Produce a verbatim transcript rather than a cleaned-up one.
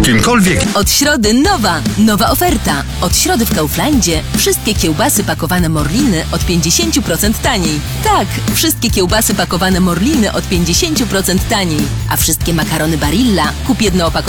kimkolwiek. Od środy nowa, nowa oferta. Od środy w Kauflandzie wszystkie kiełbasy pakowane Morliny od pięćdziesiąt procent taniej. Tak, wszystkie kiełbasy pakowane Morliny od pięćdziesiąt procent taniej. A wszystkie makarony Barilla kup jedno opakowanie